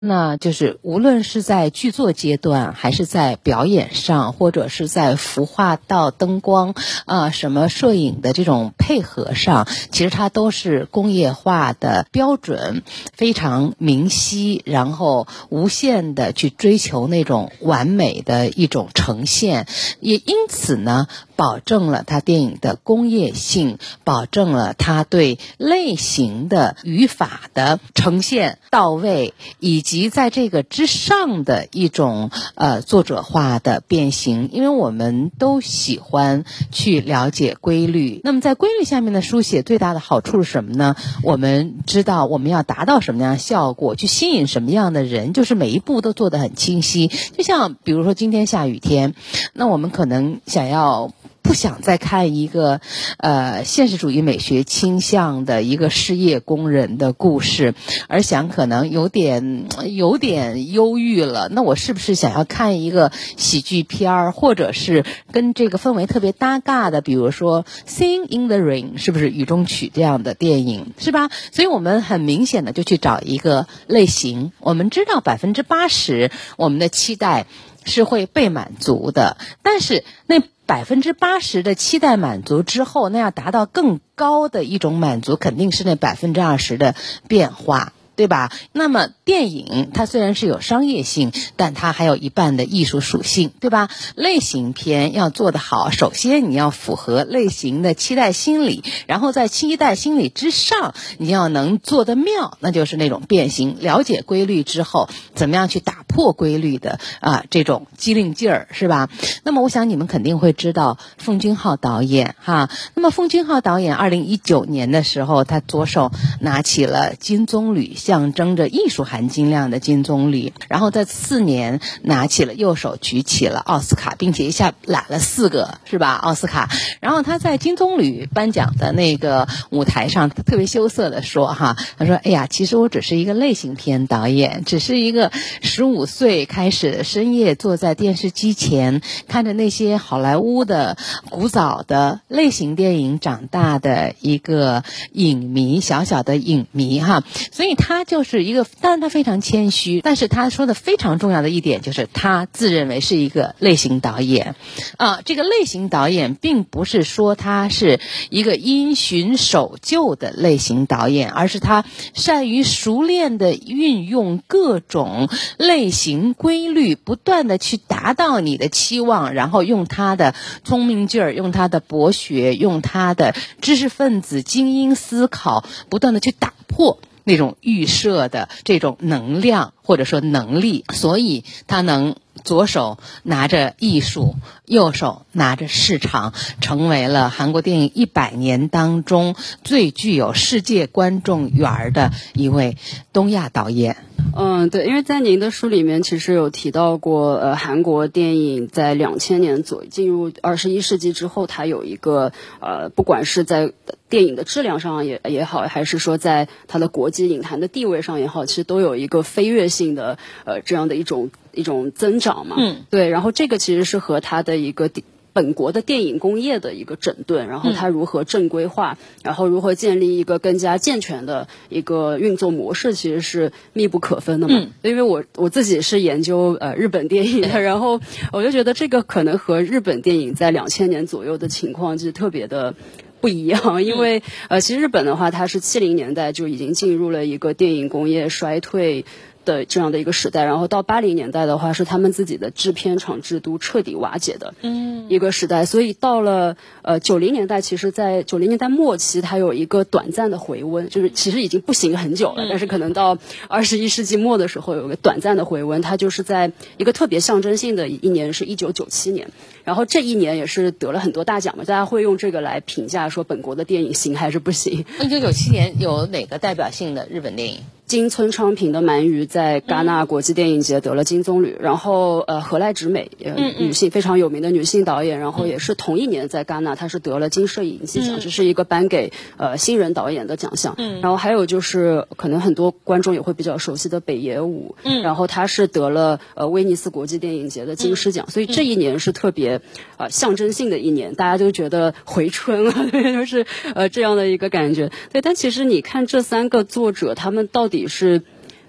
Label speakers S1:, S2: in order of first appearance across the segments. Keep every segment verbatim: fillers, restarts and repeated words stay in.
S1: 那就是无论是在剧作阶段，还是在表演上，或者是在服化道、灯光啊、呃、什么摄影的这种配合上，其实它都是工业化的标准，非常明晰，然后无限的去追求那种完美的一种呈现，也因此呢，保证了它电影的工业性，保证了它对类型的语法的呈现到位，以及在这个之上的一种呃作者化的变形。因为我们都喜欢去了解规律，那么在规律下面的书写最大的好处是什么呢？我们知道我们要达到什么样的效果，去吸引什么样的人，就是每一步都做得很清晰。就像比如说今天下雨天，那我们可能想要不想再看一个呃现实主义美学倾向的一个失业工人的故事，而想可能有点有点忧郁了，那我是不是想要看一个喜剧片儿，或者是跟这个氛围特别搭嘎的，比如说 Sing in the Rain， 是不是雨中曲这样的电影，是吧？所以我们很明显的就去找一个类型，我们知道百分之八十我们的期待是会被满足的，但是那百分之八十的期待满足之后，那要达到更高的一种满足，肯定是那百分之二十的变化，对吧？那么电影它虽然是有商业性，但它还有一半的艺术属性，对吧？类型片要做得好，首先你要符合类型的期待心理，然后在期待心理之上，你要能做得妙，那就是那种变形。了解规律之后，怎么样去打破规律的啊这种机灵劲儿，是吧？那么我想你们肯定会知道奉俊昊导演哈。那么奉俊昊导演二零一九年的时候，他左手拿起了金棕榈，象征着艺术含金量的金棕榈，然后在次年拿起了右手举起了奥斯卡，并且一下揽了四个，是吧？奥斯卡。然后他在金棕榈颁奖的那个舞台上特别羞涩的说哈，他说：“哎呀，其实我只是一个类型片导演，只是一个十五岁开始深夜坐在电视机前，看着那些好莱坞的古早的类型电影长大的一个影迷，小小的影迷哈。”所以他就是一个，当然他非常谦虚，但是他说的非常重要的一点就是他自认为是一个类型导演啊。这个类型导演并不是说他是一个因循守旧的类型导演，而是他善于熟练的运用各种类型规律，不断的去达到你的期望，然后用他的聪明劲儿，用他的博学，用他的知识分子精英思考，不断的去打破那种预设的这种能量或者说能力，所以他能左手拿着艺术，右手拿着市场，成为了韩国电影一百年当中最具有世界观众缘的一位东亚导演。
S2: 嗯，对，因为在您的书里面其实有提到过，呃，韩国电影在两千年左右进入二十一世纪之后，它有一个呃，不管是在电影的质量上也也好，还是说在它的国际影坛的地位上也好，其实都有一个飞跃性的呃这样的一种一种增长嘛。嗯，对，然后这个其实是和它的一个本国的电影工业的一个整顿，然后它如何正规化，嗯、然后如何建立一个更加健全的一个运作模式，其实是密不可分的嘛。嗯、因为我我自己是研究呃日本电影的，然后我就觉得这个可能和日本电影在两千年左右的情况就是特别的不一样，因为呃，其实日本的话，它是七零年代就已经进入了一个电影工业衰退的这样的一个时代，然后到八零年代的话，是他们自己的制片厂制度彻底瓦解的一个时代，所以到了呃九零年代，其实在九零年代末期，它有一个短暂的回温，就是其实已经不行很久了，但是可能到二十一世纪末的时候有个短暂的回温，它就是在一个特别象征性的一年是一九九七年，然后这一年也是得了很多大奖嘛，大家会用这个来评价说本国的电影行还是不行。
S1: 一九九七年有哪个代表性的日本电影？
S2: 金村昌平的《鳗鱼》在戛纳国际电影节得了金棕榈，然后呃河濑直美、呃、女性非常有名的女性导演，然后也是同一年在戛纳她是得了金摄影季奖，这是一个颁给呃新人导演的奖项。然后还有就是可能很多观众也会比较熟悉的北野武，然后他是得了呃威尼斯国际电影节的金狮奖，所以这一年是特别呃象征性的一年，大家就觉得回春了，就是呃这样的一个感觉。对，但其实你看这三个作者他们到底是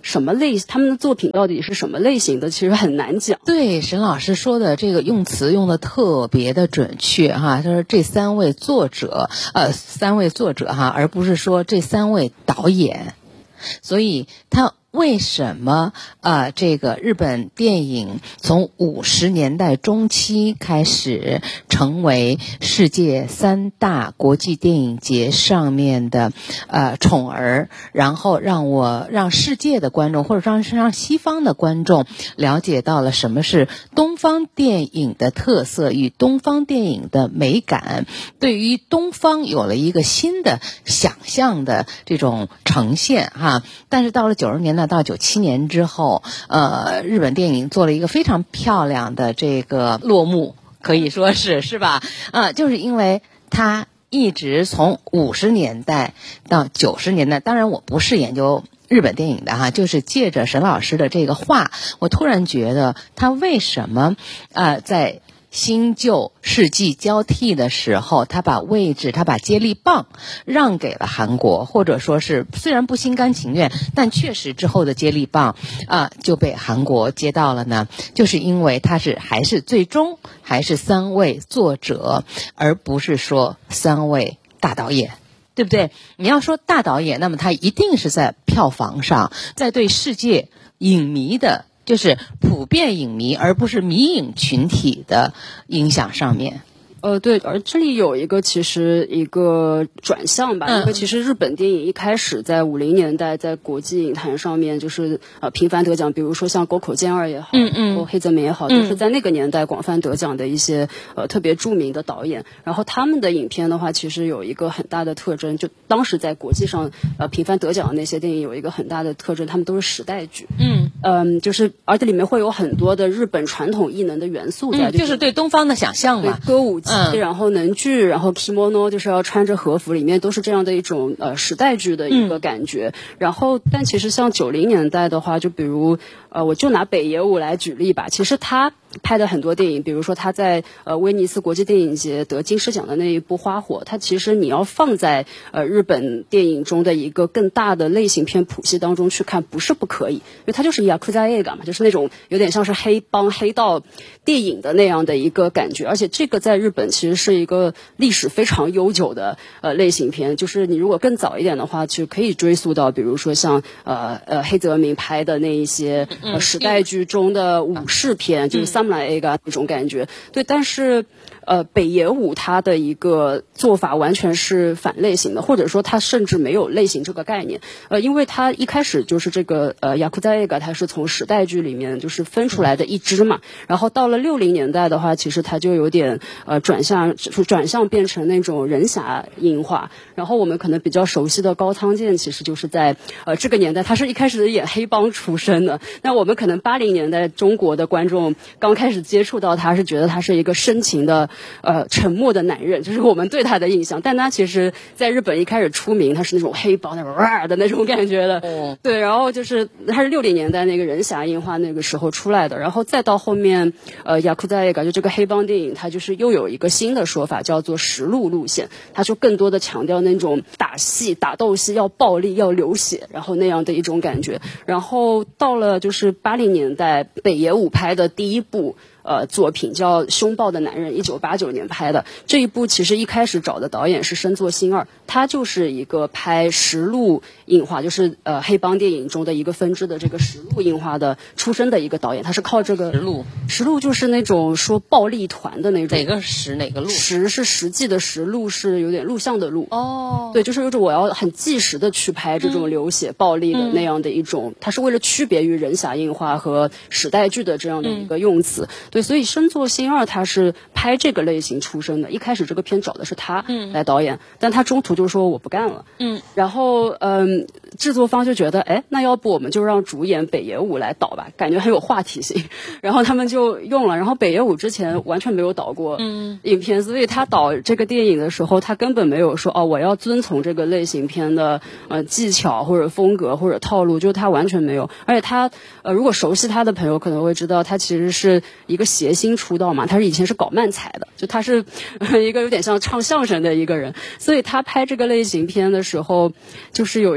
S2: 什么类他们的作品到底是什么类型的，其实很难讲。
S1: 对，沈老师说的这个用词用的特别的准确哈，就是这三位作者，呃，三位作者哈，而不是说这三位导演。所以他为什么呃这个日本电影从五十年代中期开始成为世界三大国际电影节上面的呃宠儿，然后让我让世界的观众或者让让西方的观众了解到了什么是东方电影的特色与东方电影的美感，对于东方有了一个新的想象的这种呈现哈。但是到了九十年代到九七年之后，呃，日本电影做了一个非常漂亮的这个落幕，可以说是是吧？呃，就是因为它一直从五十年代到九十年代，当然我不是研究日本电影的哈，就是借着沈老师的这个话，我突然觉得他为什么呃在新旧世纪交替的时候，他把位置他把接力棒让给了韩国，或者说是虽然不心甘情愿，但确实之后的接力棒啊、呃、就被韩国接到了呢，就是因为他是还是最终还是三位作者，而不是说三位大导演，对不对？你要说大导演，那么他一定是在票房上，在对世界影迷的就是普遍影迷而不是迷影群体的影响上面。
S2: 呃，对，而这里有一个其实一个转向吧，
S1: 嗯、
S2: 因为其实日本电影一开始在五零年代在国际影坛上面就是呃频繁得奖，比如说像沟口健二也好，
S1: 嗯嗯，
S2: 或黑泽明也好，
S1: 嗯、
S2: 就是在那个年代广泛得奖的一些呃特别著名的导演。然后他们的影片的话，其实有一个很大的特征，就当时在国际上呃频繁得奖的那些电影有一个很大的特征，他们都是时代剧。
S1: 嗯
S2: 嗯，就是而且里面会有很多的日本传统艺能的元素在，
S1: 嗯、就是对东方的想象嘛，
S2: 歌舞伎。
S1: 嗯，
S2: 然后能剧，然后 kimono 就是要穿着和服，里面都是这样的一种呃时代剧的一个感觉。嗯、然后，但其实像九零年代的话，就比如呃，我就拿北野武来举例吧。其实他拍的很多电影，比如说他在呃威尼斯国际电影节得金狮奖的那一部《花火》，它其实你要放在呃日本电影中的一个更大的类型片谱系当中去看，不是不可以，因为它就是yakuza映画嘛，就是那种有点像是黑帮黑道电影的那样的一个感觉。而且这个在日本其实是一个历史非常悠久的呃类型片，就是你如果更早一点的话，就可以追溯到比如说像呃呃黑泽明拍的那一些呃时代剧中的武士片，就是萨姆莱映画那种感觉。对，但是呃北野武他的一个做法完全是反类型的，或者说他甚至没有类型这个概念。呃，因为他一开始就是这个呃yakuza映画，它是从时代剧里面就是分出来的一支嘛，然后到了六零年代的话，其实它就有点呃转向转向变成那种人侠映画。然后我们可能比较熟悉的高仓健，其实就是在呃这个年代，他是一开始演黑帮出身的。那我们可能八零年代中国的观众刚开始接触到他，是觉得他是一个深情的呃沉默的男人，就是我们对他的印象。但他其实在日本一开始出名，他是那种黑帮那种哇的那种感觉的。
S1: 嗯，
S2: 对，然后就是他是六零年代那个人侠映画那个时候出来的，然后再到后面呃yakuza映画，就这个黑帮电影，它就是又有一个新的说法，叫做实录路线，它就更多的强调那种打戏打斗戏要暴力要流血，然后那样的一种感觉。然后到了就是八零年代北野武拍的第一部呃作品叫《凶暴的男人》，一九八九年拍的。这一部其实一开始找的导演是深作欣二，他就是一个拍实录映画，就是呃黑帮电影中的一个分支的这个实录映画的出身的一个导演。他是靠这个
S1: 实录，
S2: 实录就是那种说暴力团的那种。
S1: 哪个实哪个录？
S2: 实是实际的实，录是有点录像的录。
S1: 哦，
S2: 对，就是有种我要很纪实的去拍这种流血暴力的那样的一种，它是为了区别于人侠映画和时代剧的这样的一个用词。对，所以深作欣二他是拍这个类型出身的，一开始这个片找的是他来导演，嗯、但他中途就说我不干了，嗯，然后嗯，制作方就觉得，哎，那要不我们就让主演北野武来导吧，感觉很有话题性，然后他们就用了。然后北野武之前完全没有导过影片，嗯、所以他导这个电影的时候，他根本没有说哦，我要遵从这个类型片的呃技巧或者风格或者套路，就他完全没有。而且他呃，如果熟悉他的朋友可能会知道，他其实是一个谐星出道嘛，他是以前是搞漫才的，就他是、呃、一个有点像唱相声的一个人，所以他拍这个类型片的时候，就是有一种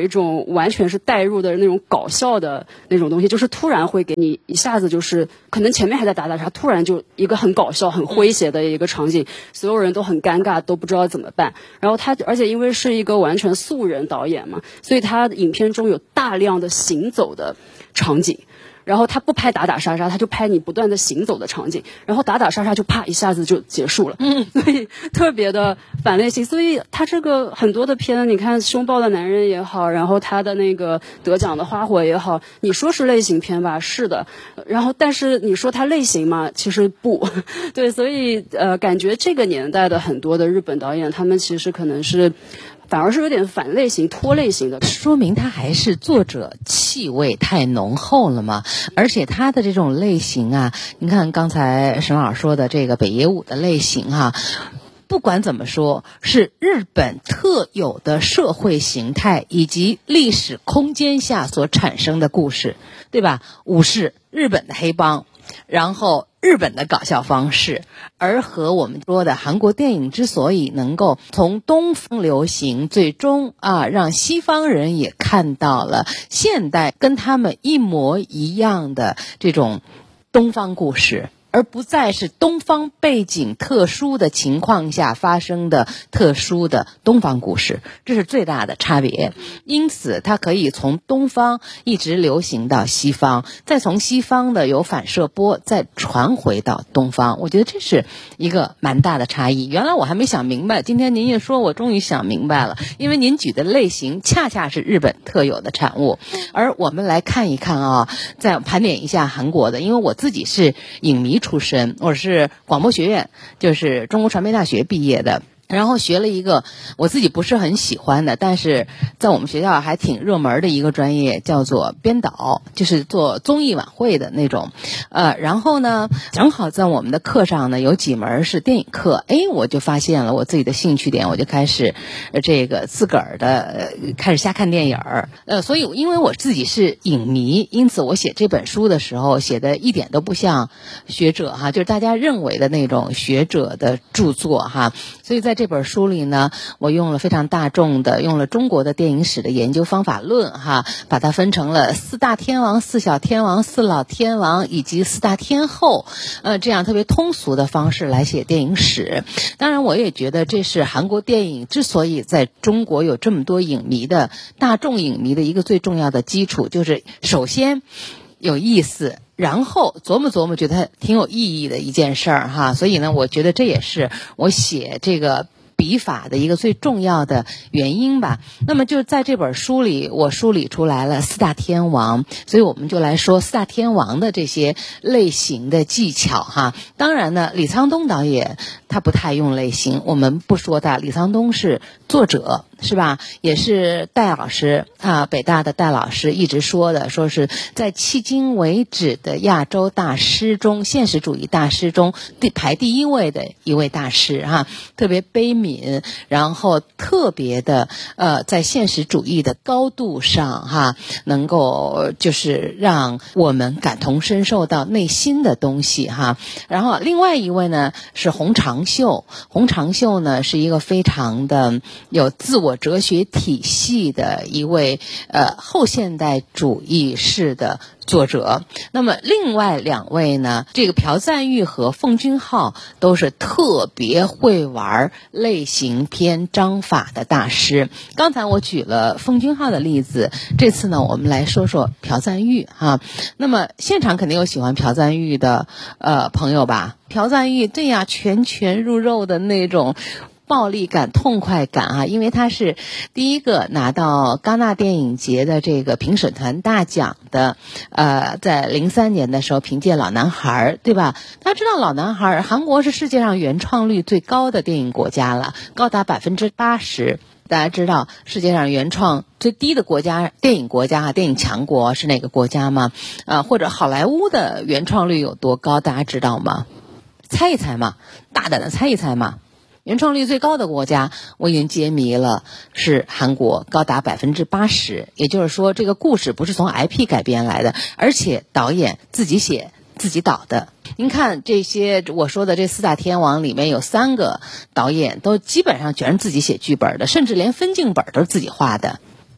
S2: 种完全是带入的那种搞笑的那种东西，就是突然会给你一下子就是可能前面还在打打杀，突然就一个很搞笑很诙谐的一个场景，所有人都很尴尬，都不知道怎么办。然后他而且因为是一个完全素人导演嘛，所以他影片中有大量的行走的场景，然后他不拍打打杀杀，他就拍你不断的行走的场景，然后打打杀杀就啪一下子就结束了，嗯，所以特别的反类型。所以他这个很多的片，你看《凶暴的男人》也好，然后他的那个得奖的《花火》也好，你说是类型片吧，是的，然后但是你说它类型嘛，其实不对，所以呃，感觉这个年代的很多的日本导演，他们其实可能是反而是有点反类型拖类型的，
S1: 说明他还是作者气味太浓厚了嘛。而且他的这种类型啊，你看刚才沈老师说的这个北野武的类型啊，不管怎么说是日本特有的社会形态以及历史空间下所产生的故事，对吧？武士，日本的黑帮，然后日本的搞笑方式，而和我们说的韩国电影之所以能够从东方流行，最终啊让西方人也看到了现代跟他们一模一样的这种东方故事，而不再是东方背景特殊的情况下发生的特殊的东方故事，这是最大的差别。因此它可以从东方一直流行到西方，再从西方的有反射波再传回到东方，我觉得这是一个蛮大的差异。原来我还没想明白，今天您一说我终于想明白了，因为您举的类型恰恰是日本特有的产物。而我们来看一看啊，再盘点一下韩国的，因为我自己是影迷出身，我是广播学院，就是中国传媒大学毕业的，然后学了一个我自己不是很喜欢的，但是在我们学校还挺热门的一个专业，叫做编导，就是做综艺晚会的那种。呃，然后呢，正好在我们的课上呢，有几门是电影课，哎，我就发现了我自己的兴趣点，我就开始呃这个自个儿的、呃、开始瞎看电影儿。呃，所以因为我自己是影迷，因此我写这本书的时候写的一点都不像学者哈，就是大家认为的那种学者的著作哈。所以在这本书里呢，我用了非常大众的，用了中国的电影史的研究方法论哈，把它分成了四大天王、四小天王、四老天王以及四大天后，呃，这样特别通俗的方式来写电影史。当然，我也觉得这是韩国电影之所以在中国有这么多影迷的大众影迷的一个最重要的基础，就是首先有意思，然后琢磨琢磨觉得挺有意义的一件事儿哈。所以呢，我觉得这也是我写这个笔法的一个最重要的原因吧。那么就在这本书里，我梳理出来了四大天王，所以我们就来说四大天王的这些类型的技巧哈。当然呢，李沧东导演他不太用类型，我们不说他，李沧东是作者是吧？也是戴老师啊，北大的戴老师一直说的，说是在迄今为止的亚洲大师中，现实主义大师中第排第一位的一位大师哈，特别悲悯，然后特别的呃，在现实主义的高度上哈，能够就是让我们感同身受到内心的东西哈。然后另外一位呢是洪长秀，洪长秀呢是一个非常的有自我哲学体系的一位呃后现代主义式的作者。那么另外两位呢，这个朴赞郁和奉俊昊都是特别会玩类型片章法的大师。刚才我举了奉俊昊的例子，这次呢我们来说说朴赞郁哈。那么现场肯定有喜欢朴赞郁的呃朋友吧？朴赞郁对呀，拳拳入肉的那种暴力感、痛快感啊，因为他是第一个拿到戛纳电影节的这个评审团大奖的，呃，在零三年的时候凭借《老男孩》，对吧？大家知道《老男孩》，韩国是世界上原创率最高的电影国家了，高达百分之八十。大家知道世界上原创最低的国家，电影国家啊，电影强国是哪个国家吗？啊、呃，或者好莱坞的原创率有多高？大家知道吗？猜一猜嘛，大胆的猜一猜嘛。原创率最高的国家我已经揭谜了，是韩国，高达百分之八十。也就是说，这个故事不是从 I P 改编来的，而且导演自己写自己导的。您看这些我说的这四大天王里面有三个导演都基本上全是自己写剧本的，甚至连分镜本都是自己画的。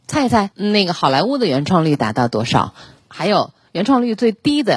S1: 猜一猜那个好莱坞的原创率达到多少？还有原创率最低的